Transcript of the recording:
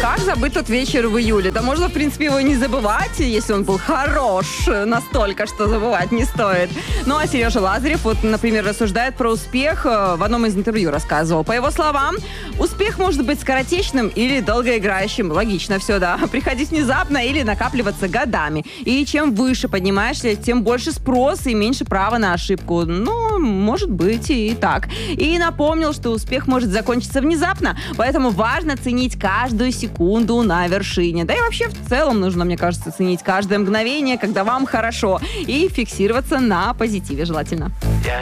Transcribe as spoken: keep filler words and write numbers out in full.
Как забыть тот вечер в июле? Да можно, в принципе, его не забывать, если он был хорош настолько, что забывать не стоит. Ну, а Сережа Лазарев, вот, например, рассуждает про успех, в одном из интервью рассказывал. По его словам, успех может быть скоротечным или долгоиграющим. Логично все, да. Приходить внезапно или накапливаться годами. И чем выше поднимаешься, тем больше спроса и меньше права на ошибку. Ну, может быть и так. И напомнил, что успех может закончиться внезапно, поэтому важно ценить каждую секунду на вершине. Да и вообще в целом нужно, мне кажется, ценить каждое мгновение, когда вам хорошо, и фиксироваться на позитиве желательно. Я